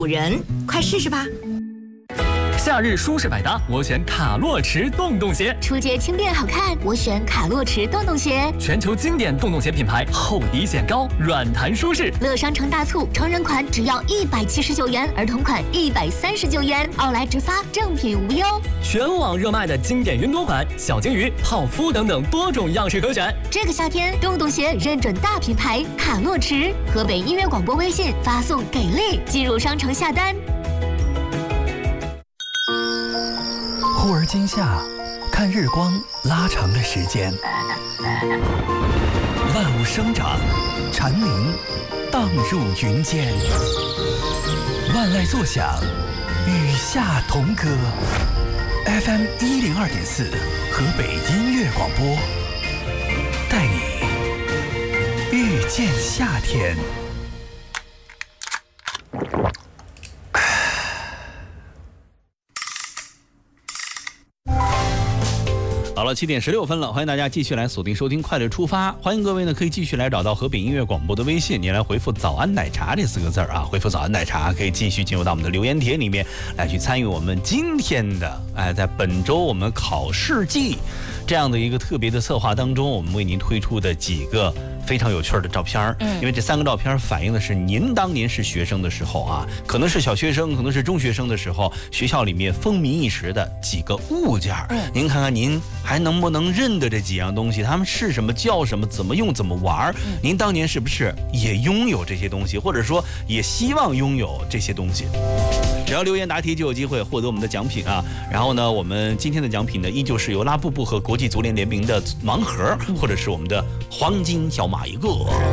人，快试试吧。 夏日舒适百搭，我选卡洛驰洞洞鞋。 出街轻便好看，我选卡洛驰洞洞鞋。 全球经典洞洞鞋品牌，厚底显高，软弹舒适。 乐商城大促，成人款只要179元，儿童款139元，奥莱直发，正品无忧。 全网热卖的经典云朵款、小金鱼、泡芙等等多种样式可选。 这个夏天，洞洞鞋认准大品牌卡洛驰。河北音乐广播微信发送给力，进入商城下单。 忽而今夏，看日光拉长了时间，万物生长，蝉鸣荡入云间，万籁作响，与夏同歌。FM 102.4，河北音乐广播，带你遇见夏天。 好了，7点16分了，欢迎大家继续来锁定收听快乐出发。欢迎各位呢，可以继续来找到河北音乐广播的微信，您来回复早安奶茶这4个字啊，回复早安奶茶可以继续进入到我们的留言帖里面来去参与我们今天的在本周我们考试季这样的一个特别的策划当中，我们为您推出的几个非常有趣的照片，因为这3个照片反映的是您当年是学生的时候啊，可能是小学生，可能是中学生的时候，学校里面风靡一时的几个物件。您看看您还能不能认得这几样东西，它们是什么，叫什么，怎么用，怎么玩？您当年是不是也拥有这些东西，或者说也希望拥有这些东西？只要留言答题就有机会获得我们的奖品啊！然后呢，我们今天的奖品呢，依旧是由拉布布和国际足联联名的盲盒，或者是我们的黄金小马一个。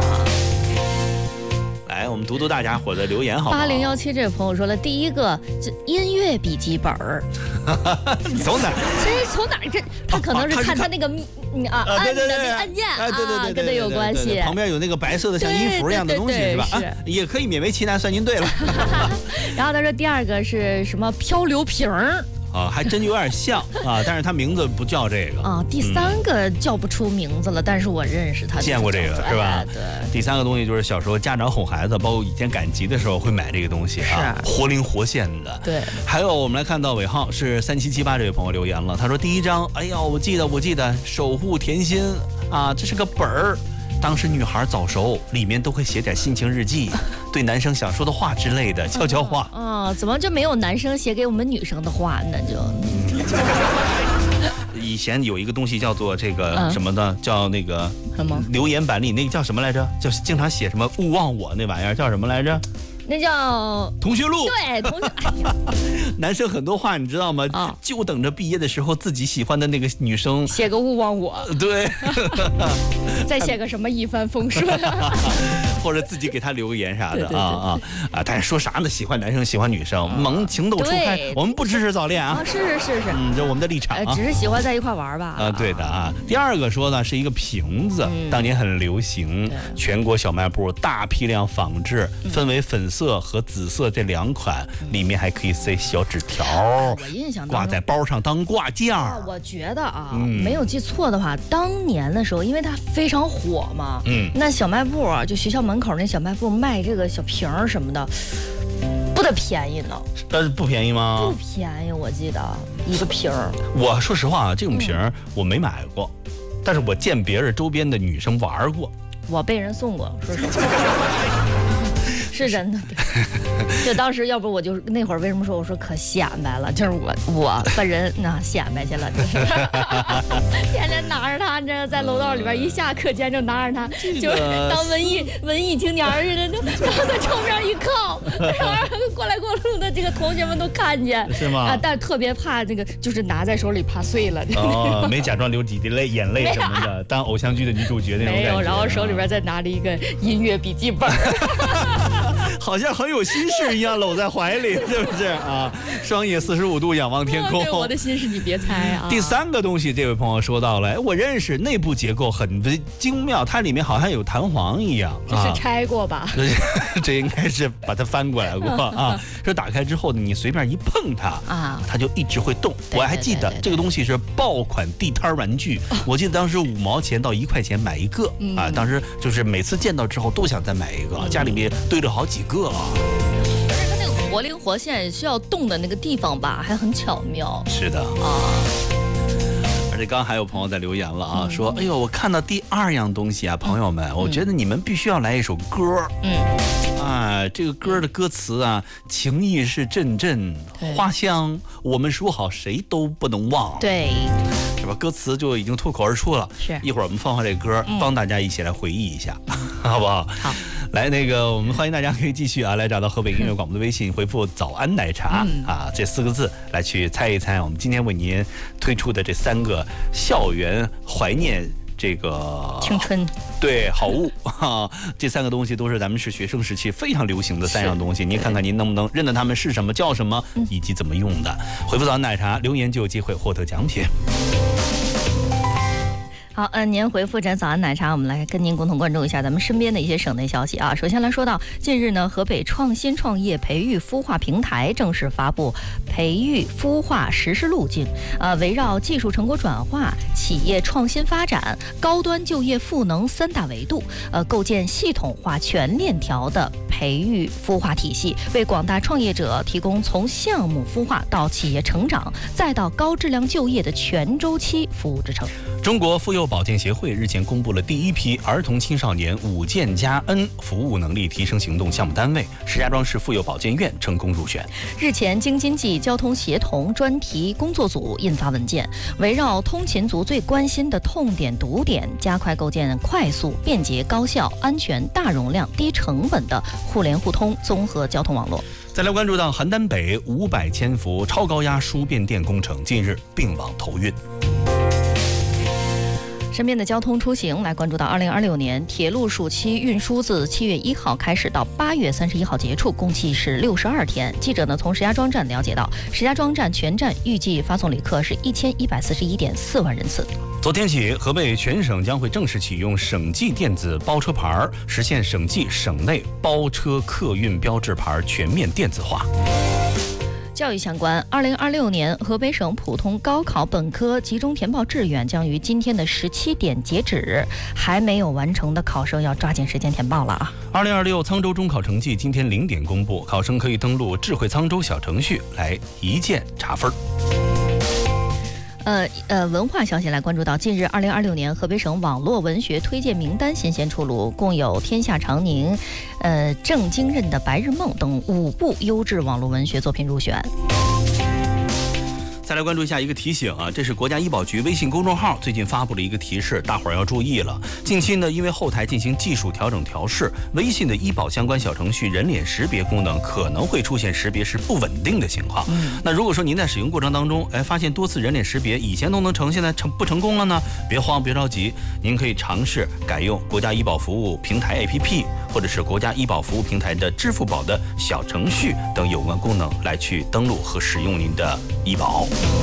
来，我们读读大家伙的留言好不好 ？8017这位朋友说了，第一个这音乐笔记本儿， 从哪？ 这是从哪儿？这他可能是看他那个按的那个按键对， 跟他有关系。 旁边有那个白色的像音符一样的东西是吧？也可以勉为其难，算您对了。 然后他说第二个是什么漂流瓶儿。 还真有点像啊，但是他名字不叫这个啊。第3个叫不出名字了，但是我认识他， 见过这个是吧？ 对。 第3个东西就是小时候家长哄孩子，包括以前赶集的时候会买这个东西啊，活灵活现的。 对。 还有我们来看到尾号是3778这位朋友留言了，他说第1张，哎呀，我记得守护甜心啊，这是个本儿。当时女孩早熟，里面都会写点心情日记，对男生想说的话之类的悄悄话。 怎么就没有男生写给我们女生的话呢？ 以前有一个东西叫做这个什么的，叫那个什么留言板里那个叫什么来着？叫经常写什么勿忘我那玩意儿叫什么来着？ 那叫同学录。 对，同学。 男生很多话你知道吗？就等着毕业的时候自己喜欢的那个女生写个勿忘我。 对。 再写个什么一帆风顺。 或者自己给他留个言啥的但是说啥呢？喜欢男生喜欢女生，萌情窦初开，我们不支持早恋啊。 是。 这我们的立场只是喜欢在一块玩吧。 对的啊。第2个说呢是一个瓶子，当年很流行，全国小卖部大批量仿制，分为粉色和紫色这2款，里面还可以塞小纸条， 我印象挂在包上当挂件。 我觉得没有记错的话，当年的时候，因为它非常火嘛，那小卖部就学校门口那小卖部卖这个小瓶什么的，不得便宜呢？ 不便宜吗？ 不便宜，我记得一个瓶。 我说实话这种瓶我没买过，但是我见别人周边的女生玩过， 我被人送过，说实话。是真的，就当时要不我就那会儿为什么说我说可显摆了，就是我本人那显摆去了，就是天天拿着它，这在楼道里边一下课间就拿着它，就当文艺青年似的，就然后在窗边一靠，然后过来过路的这个同学们都看见， 是吗？ 但是特别怕那个，就是拿在手里怕碎了。 没假装流几滴眼泪什么的，当偶像剧的女主角那种感觉。 没有，然后手里边再拿着一个音乐笔记本。 好像很有心事一样搂在怀里，是不是啊？双眼45度仰望天空。 对，我的心事你别猜啊。 第3个东西，这位朋友说到了，我认识，内部结构很精妙，它里面好像有弹簧一样。 这是拆过吧？ 这应该是把它翻过来过啊。说打开之后呢，你随便一碰它它就一直会动。我还记得这个东西是爆款地摊玩具，我记得当时5毛钱到1块钱买一个当时就是每次见到之后都想再买一个，家里面堆了好几个。 而且它那个活灵活现，需要动的那个地方吧，还很巧妙。 是的啊。 而且刚还有朋友在留言了啊，说哎呦，我看到第2样东西啊，朋友们，我觉得你们必须要来一首歌。这个歌的歌词啊，情意是阵阵花香，我们说好谁都不能忘。 对， 是吧？歌词就已经脱口而出了。 是， 一会儿我们放这歌，帮大家一起来回忆一下，好不好？ 好。 来，我们欢迎大家可以继续啊，来找到河北音乐广播的微信，回复“早安奶茶”这4个字来去猜一猜我们今天为您推出的这3个校园怀念这个青春， 对，好物这3个东西都是咱们是学生时期非常流行的3样东西，您看看您能不能认得它们是什么、叫什么以及怎么用的。回复早安奶茶留言就有机会获得奖品。 好，您回复着早安奶茶，我们来跟您共同关注一下咱们身边的一些省内消息啊。首先来说到，近日呢，河北创新创业培育孵化平台正式发布培育孵化实施路径，围绕技术成果转化、企业创新发展、高端就业赋能3大维度，构建系统化全链条的培育孵化体系，为广大创业者提供从项目孵化到企业成长再到高质量就业的全周期服务支撑。 中国妇幼保健协会日前公布了第1批儿童青少年5健+N 服务能力提升行动项目单位，石家庄市妇幼保健院成功入选。 日前，京津冀交通协同专题工作组印发文件，围绕通勤族最关心的痛点堵点，加快构建快速、便捷、高效、安全、大容量、低成本的互联互通综合交通网络。 再来关注到邯郸北500千伏超高压输变电工程近日并网投运。 身边的交通出行来关注到2026年铁路暑期运输自7月1号开始到8月31号结束，共计是62天。记者呢从石家庄站了解到，石家庄站全站预计发送旅客是1141.4万人次。 昨天起，河北全省将会正式启用省际电子包车牌，实现省际省内包车客运标志牌全面电子化。 教育相关，2026年河北省普通高考本科集中填报志愿将于今天的17点截止，还没有完成的考生要抓紧时间填报了啊 ！2026沧州中考成绩今天0点公布，考生可以登录智慧沧州小程序来一键查分。 文化消息来关注到，近日2026年河北省网络文学推荐名单新鲜出炉，共有《天下长宁》、郑经任的《白日梦》等5部优质网络文学作品入选。 再来关注一下一个提醒啊，这是国家医保局微信公众号最近发布了一个提示，大伙儿要注意了。近期呢，因为后台进行技术调整调试，微信的医保相关小程序人脸识别功能可能会出现识别时不稳定的情况。那如果说您在使用过程当中，发现多次人脸识别以前都能成，现在不成功了呢，别慌，别着急，您可以尝试改用国家医保服务平台 APP， 或者是国家医保服务平台的支付宝的小程序等有关功能来去登录和使用您的医保。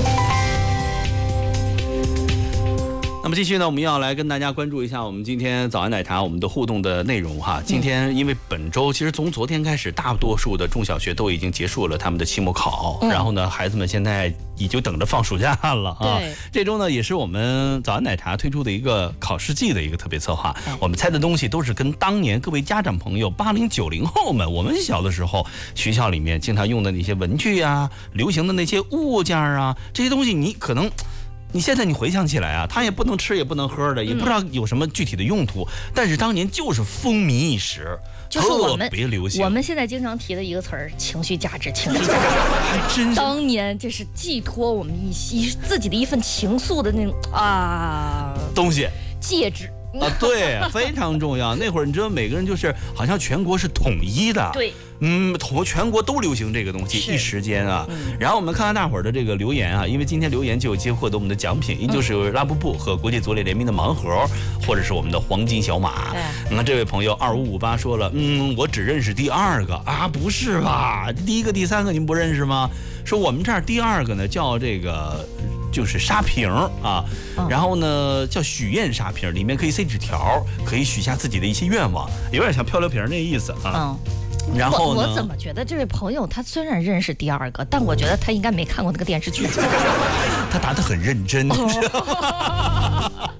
那么继续呢，我们要来跟大家关注一下我们今天早安奶茶我们的互动的内容哈。今天因为本周其实从昨天开始，大多数的中小学都已经结束了他们的期末考，然后呢，孩子们现在也就等着放暑假了啊。这周呢，也是我们早安奶茶推出的一个考试季的一个特别策划。我们猜的东西都是跟当年各位家长朋友80、90后们，我们小的时候学校里面经常用的那些文具啊，流行的那些物件啊，这些东西你可能。你现在你回想起来啊，它也不能吃也不能喝的，也不知道有什么具体的用途，但是当年就是风靡一时， 就是我们特别流行。 我们现在经常提的一个词儿，情绪价值，情绪价值。真当年这是寄托我们自己的一份情愫的那种东西， 戒指。 对，非常重要。那会儿你知道，每个人就是好像全国是统一的， 对， 全国都流行这个东西，一时间啊。然后我们看看大伙儿的这个留言啊，因为今天留言就有机会获得我们的奖品，也就是拉布布和国际足联联名的盲盒，或者是我们的黄金小马。那这位朋友2558说了，我只认识第2个啊，不是吧？第1个、第3个您不认识吗？说我们这儿第2个呢叫这个。就是沙瓶啊，然后呢叫许愿沙瓶，里面可以塞纸条，可以许下自己的一些愿望，有点像漂流瓶那意思啊。然后呢， 我怎么觉得这位朋友他虽然认识第2个，但我觉得他应该没看过那个电视剧。 他答得很认真。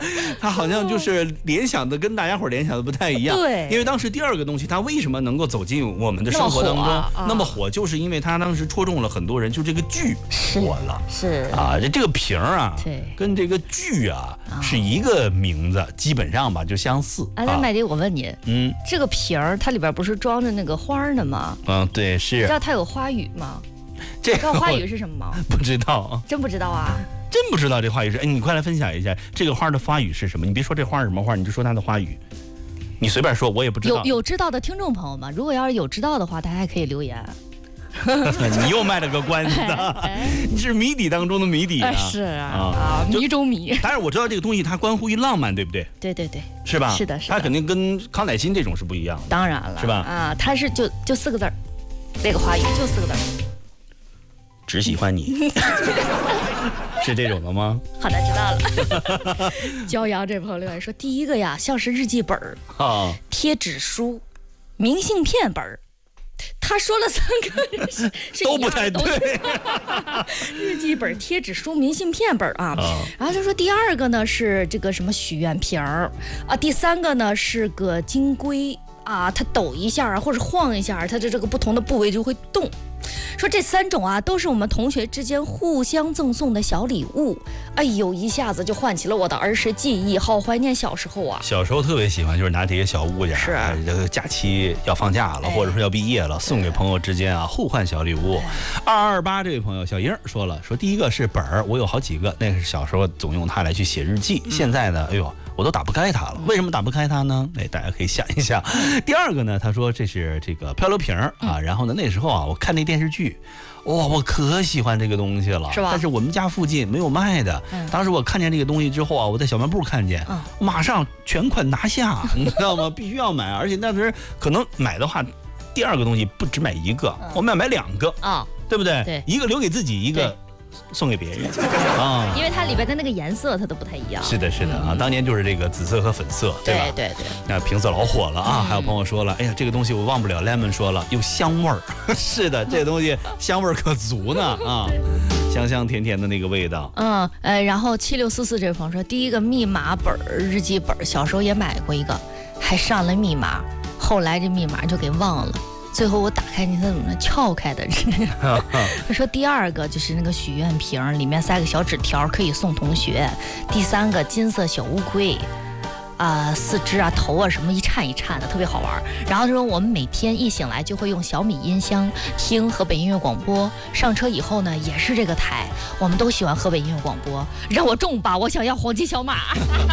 他好像就是联想的跟大家伙联想的不太一样。 对， 因为当时第二个东西，它为什么能够走进我们的生活当中那么火，就是因为它当时戳中了很多人，就这个剧火了。 是啊，这个瓶啊， 对， 跟这个剧啊是一个名字，基本上吧就相似。 哎，那麦迪，我问你，这个瓶儿它里边不是装着那个花呢吗？ 对，是。 你知道它有花语吗？ 这知道花语是什么吗？ 不知道， 真不知道啊。 真不知道这花语是，哎，你快来分享一下这个花的花语是什么？你别说这花是什么花，你就说它的花语，你随便说，我也不知道。 有知道的听众朋友们，如果要是有知道的话，大家可以留言。 你又卖了个关子，你是谜底当中的谜底啊！ 是啊，谜中谜。 当然我知道这个东西它关乎于浪漫，对不对？ 对， 是吧？ 是的， 它肯定跟康乃馨这种是不一样的。 当然了， 是吧？ 啊，它是就4个字儿，这个花语就4个字儿。 只喜欢你，是这种的吗？ 好的，知道了。骄阳这朋友留言说，第一个呀像是日记本儿、贴纸书、明信片本儿。他说了3个是都不太对。 日记本、贴纸书、明信片本啊。然后他说第二个呢是这个什么许愿瓶儿啊，第3个呢是个金龟啊，它抖一下啊或者晃一下，它的这个不同的部位就会动。说这3种啊都是我们同学之间互相赠送的小礼物，哎呦，一下子就唤起了我的儿时记忆，好怀念小时候啊！ 小时候特别喜欢，就是拿这些小物件，是这个假期要放假了，或者说要毕业了，送给朋友之间啊互换小礼物。2228这位朋友小英说了，说第一个是本儿，我有好几个，那个是小时候总用它来去写日记，现在呢，哎呦，我都打不开它了。为什么打不开它呢？哎，大家可以想一想。第二个呢，他说这是这个漂流瓶啊，然后呢那时候啊，我看那电视剧。哇，我可喜欢这个东西了， 是吧？ 但是我们家附近没有卖的。当时我看见这个东西之后啊，我在小卖部看见，马上全款拿下，你知道吗？必须要买，而且那时可能买的话，第二个东西不只买一个，我们要买2个啊，对不对？ 对， 一个留给自己，一个送给别人啊， 因为它里边的那个颜色它都不太一样。 是的，是的啊，当年就是这个紫色和粉色，对吧？ 对。 那瓶色老火了啊！还有朋友说了，哎呀，这个东西我忘不了。Lemon 说了，有香味儿。是的，这个东西香味儿可足呢啊，香香甜甜的那个味道。 然后7644这位朋友说，第一个密码本日记本，小时候也买过一个，还上了密码，后来这密码就给忘了。最后我打开你，它怎么撬开的？他说第二个就是那个许愿瓶，里面塞个小纸条，可以送同学。第3个金色小乌龟，4肢啊头啊什么一颤一颤的，特别好玩。然后他说我们每天一醒来就会用小米音箱听河北音乐广播，上车以后呢也是这个台，我们都喜欢河北音乐广播。让我中吧，我想要黄金小马。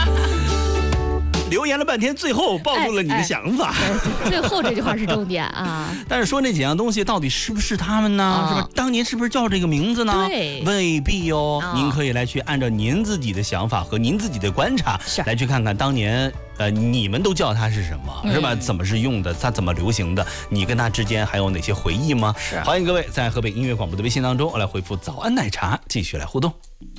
留言了半天，最后暴露了你的想法。 最后这句话是重点啊！ 但是说那几样东西到底是不是他们呢？是吧？当年是不是叫这个名字呢？ 对， 未必哟。您可以来去按照您自己的想法和您自己的观察，来去看看当年你们都叫它是什么，是吧？怎么是用的？它怎么流行的？你跟它之间还有哪些回忆吗？ 是。 欢迎各位在河北音乐广播的微信当中来回复早安奶茶，继续来互动。